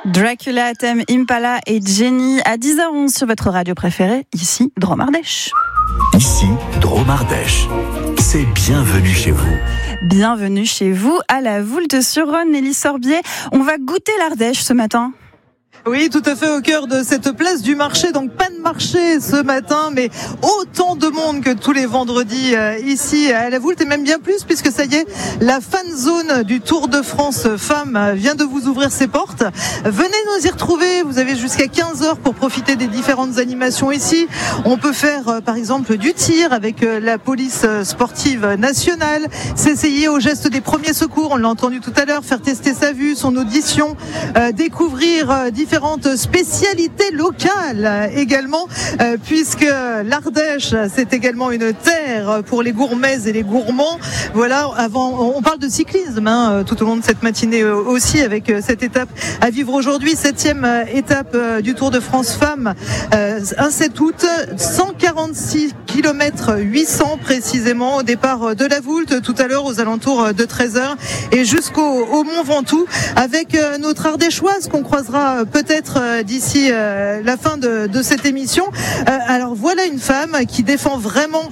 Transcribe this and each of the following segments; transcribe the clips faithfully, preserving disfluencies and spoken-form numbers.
Dracula, Tame Impala et Jenny à dix heures onze sur votre radio préférée, ici Drôme Ardèche. Ici Drôme Ardèche, c'est bienvenue chez vous. Bienvenue chez vous à la Voulte-sur-Rhône, Nelly Sorbier. On va goûter l'Ardèche ce matin. Oui, tout à fait au cœur de cette place du marché. Donc pas de marché ce matin, mais autant de monde que tous les vendredis euh, ici à la Voulte, et même bien plus, puisque ça y est, la fan zone du Tour de France Femmes vient de vous ouvrir ses portes. Venez nous y retrouver, vous avez jusqu'à quinze heures pour profiter des différentes animations ici. On peut faire euh, par exemple du tir avec euh, la police sportive nationale, s'essayer au geste des premiers secours, on l'a entendu tout à l'heure, faire tester sa vue, son audition, euh, découvrir euh, différentes spécialités locales également, euh, puisque l'Ardèche, c'est également une terre pour les gourmets et les gourmands. Voilà, avant, on parle de cyclisme hein, tout au long de cette matinée aussi, avec cette étape à vivre aujourd'hui, septième étape du Tour de France Femmes, euh, un sept août, cent quarante-six kilomètres huit cents précisément, au départ de la Voulte, tout à l'heure aux alentours de treize heures, et jusqu'au au Mont Ventoux, avec notre Ardéchoise qu'on croisera peut-être d'ici la fin de, de cette émission. Alors voilà une femme qui défend vraiment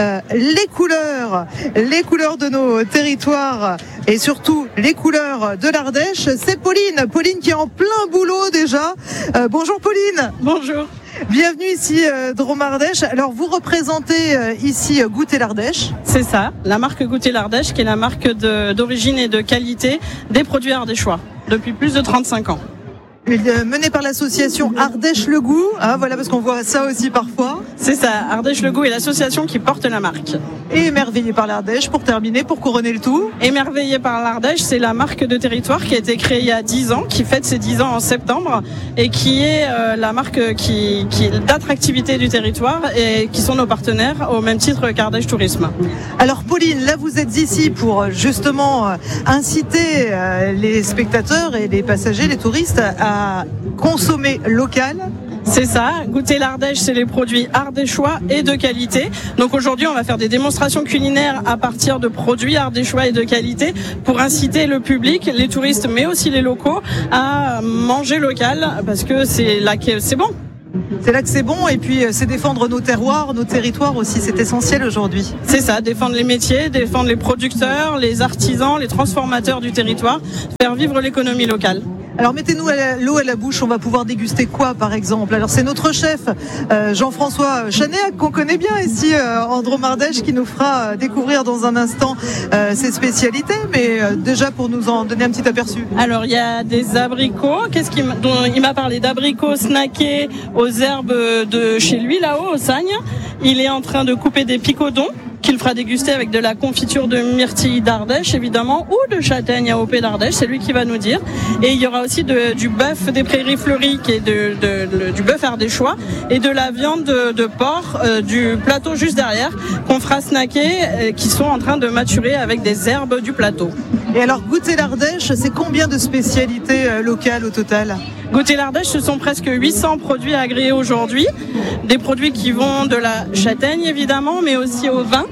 les couleurs, les couleurs de nos territoires et surtout les couleurs de l'Ardèche. C'est Pauline, Pauline qui est en plein boulot déjà. Euh, bonjour Pauline. Bonjour. Bienvenue ici euh, Drôme Ardèche. Alors vous représentez euh, ici Goûter l'Ardèche. C'est ça, la marque Goûter l'Ardèche qui est la marque de, d'origine et de qualité des produits ardéchois depuis plus de trente-cinq ans. Menée par l'association Ardèche Le Goût, hein, voilà, parce qu'on voit ça aussi parfois. C'est ça, Ardèche Le Goût est l'association qui porte la marque. Et émerveillé par l'Ardèche, pour terminer, pour couronner le tout. Émerveillé par l'Ardèche, c'est la marque de territoire qui a été créée il y a dix ans, qui fête ses dix ans en septembre, et qui est euh, la marque qui, qui d'attractivité du territoire, et qui sont nos partenaires au même titre qu'Ardèche Tourisme. Alors Pauline, là vous êtes ici pour justement euh, inciter euh, les spectateurs et les passagers, les touristes à à consommer local. C'est ça, Goûter l'Ardèche, c'est les produits ardéchois et de qualité. Donc aujourd'hui, on va faire des démonstrations culinaires à partir de produits ardéchois et de qualité pour inciter le public, les touristes, mais aussi les locaux à manger local parce que c'est là que c'est bon. C'est là que c'est bon, et puis c'est défendre nos terroirs, nos territoires aussi, c'est essentiel aujourd'hui. C'est ça, défendre les métiers, défendre les producteurs, les artisans, les transformateurs du territoire, faire vivre l'économie locale. Alors mettez-nous l'eau à la bouche, on va pouvoir déguster quoi par exemple? Alors c'est notre chef euh, Jean-François Chanéac qu'on connaît bien ici euh, en Drôme Ardèche, qui nous fera euh, découvrir dans un instant euh, ses spécialités, mais euh, déjà pour nous en donner un petit aperçu. Alors il y a des abricots, qu'est-ce qu'il m'a, dont il m'a parlé d'abricots snackés aux herbes de chez lui là-haut au Sagne. Il est en train de couper des picodons qu'il fera déguster avec de la confiture de myrtille d'Ardèche évidemment, ou de châtaigne A O P d'Ardèche, c'est lui qui va nous dire. Et il y aura aussi de, du bœuf des prairies fleuries, qui est de, de, de, du bœuf ardéchois, et de la viande de, de porc euh, du plateau juste derrière, qu'on fera snacker, euh, qui sont en train de maturer avec des herbes du plateau. Et alors Goûter l'Ardèche, c'est combien de spécialités euh, locales au total? Goûter l'Ardèche, ce sont presque huit cents produits agréés aujourd'hui. Des produits qui vont de la châtaigne évidemment, mais aussi au vin,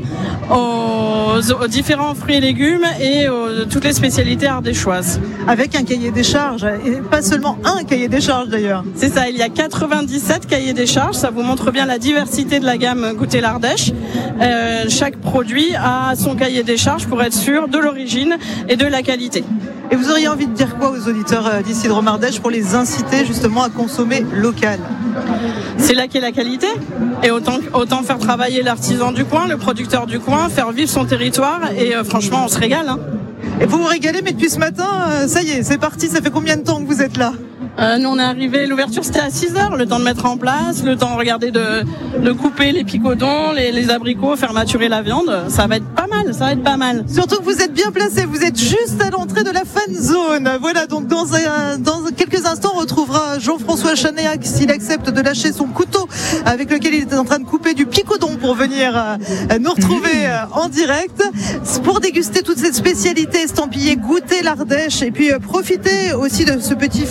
aux, aux différents fruits et légumes et aux, toutes les spécialités ardéchoises. Avec un cahier des charges, et pas seulement un cahier des charges d'ailleurs. C'est ça, il y a quatre-vingt-dix-sept cahiers des charges, ça vous montre bien la diversité de la gamme Goûter l'Ardèche. Euh, chaque produit a son cahier des charges pour être sûr de l'origine et de la qualité. Et vous auriez envie de dire quoi aux auditeurs d'ici Drôme Ardèche pour les inciter justement à consommer local? C'est là qu'est la qualité. Et autant, autant faire travailler l'artisan du coin, le producteur du coin, faire vivre son territoire. Et euh, franchement, on se régale. Hein. Et vous vous régalez, mais depuis ce matin, euh, ça y est, c'est parti. Ça fait combien de temps que vous êtes là? Euh, nous on est arrivé, l'ouverture c'était à six heures, le temps de mettre en place, le temps de regarder de, de couper les picodons, les, les abricots, faire maturer la viande. Ça va être pas mal, ça va être pas mal. Surtout que vous êtes bien placé, vous êtes juste à l'entrée de la fan zone. Voilà, donc dans, un, dans quelques instants on retrouvera Jean-François Chanéac s'il accepte de lâcher son couteau avec lequel il était en train de couper du picodon pour venir euh, nous retrouver euh, en direct pour déguster toutes ces spécialités estampillées, Goûter l'Ardèche et puis euh, profiter aussi de ce petit fascicule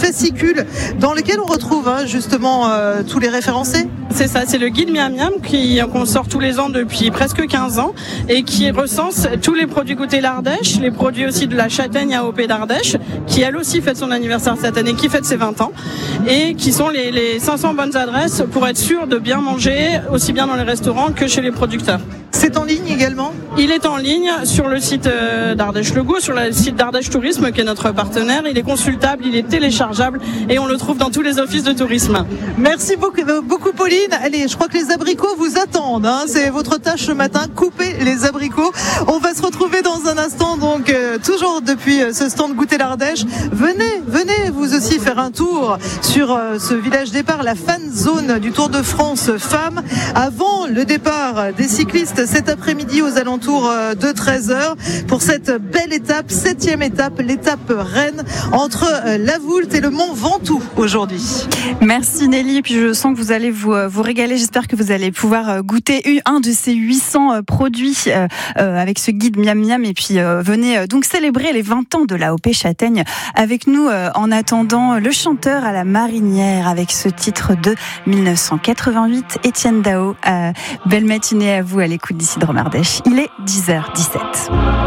véhicule dans lequel on retrouve hein, justement euh, tous les référencés. C'est ça, c'est le guide Miam Miam qui, qu'on sort tous les ans depuis presque quinze ans et qui recense tous les produits goûtés l'Ardèche, les produits aussi de la châtaigne A O P d'Ardèche, qui elle aussi fête son anniversaire cette année, qui fête ses vingt ans, et qui sont les, les cinq cents bonnes adresses pour être sûr de bien manger, aussi bien dans les restaurants que chez les producteurs. C'est en ligne également ? Il est en ligne sur le site d'Ardèche Le Goût, sur le site d'Ardèche Tourisme qui est notre partenaire. Il est consultable, il est téléchargeable et on le trouve dans tous les offices de tourisme. Merci beaucoup, beaucoup Pauline. Allez, je crois que les abricots vous attendent. Hein. C'est votre tâche ce matin, couper les abricots. On va se retrouver dans un instant, donc euh, toujours depuis euh, ce stand Goûter l'Ardèche. Venez, venez vous aussi faire un tour sur euh, ce village départ, la fan zone du Tour de France Femmes. Avant le départ des cyclistes cet après-midi aux alentours de treize heures pour cette belle étape, septième étape, l'étape Rennes entre la Voulte et le Mont Ventoux aujourd'hui. Merci Nelly, et puis je sens que vous allez vous, vous régaler, j'espère que vous allez pouvoir goûter un de ces huit cents produits euh, avec ce guide Miam Miam, et puis euh, venez donc célébrer les vingt ans de l'A O P Châtaigne avec nous euh, en attendant le chanteur à la marinière avec ce titre de dix-neuf cent quatre-vingt-huit, Étienne Dao. Euh, belle matinée à vous à l'écoute d'ici Drôme Ardèche. Il est dix heures dix-sept.